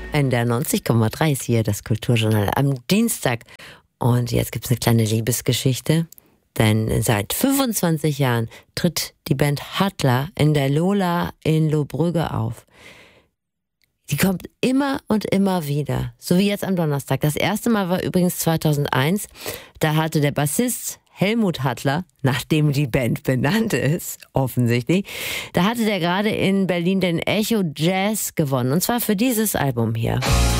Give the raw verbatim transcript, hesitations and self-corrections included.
In der neunzig Komma drei ist hier das Kulturjournal am Dienstag. Und jetzt gibt es eine kleine Liebesgeschichte. Denn seit fünfundzwanzig Jahren tritt die Band Hattler in der Lola in Lohbrügge auf. Die kommt immer und immer wieder, so wie jetzt am Donnerstag. Das erste Mal war übrigens zweitausendeins. Da hatte der Bassist Helmut Hattler, nachdem die Band benannt ist, offensichtlich, da hatte der gerade in Berlin den Echo Jazz gewonnen. Und zwar für dieses Album hier.